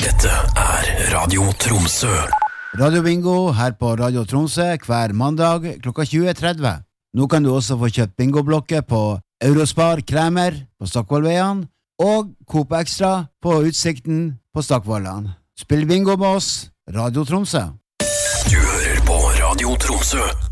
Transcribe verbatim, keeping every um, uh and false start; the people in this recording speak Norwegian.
Dette er Radio Tromsø. Radio Bingo her på Radio Tromsø hver mandag klokka tjue tretti. Nå kan du også få kjøpt bingoblokker på Eurospar Kremer på Stockvollveien og Coop Extra på Utsikten på Stockvollan. Spill bingo med oss, Radio Tromsø. Du hører på Radio Tromsø.